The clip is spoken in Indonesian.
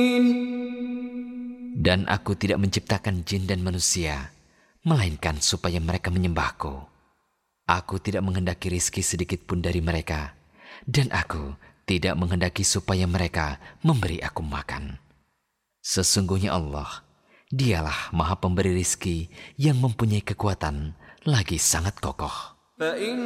Dan aku tidak menciptakan jin dan manusia, melainkan supaya mereka menyembahku. Aku tidak menghendaki rizki sedikit pun dari mereka, dan aku tidak menghendaki supaya mereka memberi aku makan. Sesungguhnya Allah, Dialah Maha Pemberi rizki yang mempunyai kekuatan lagi sangat kokoh.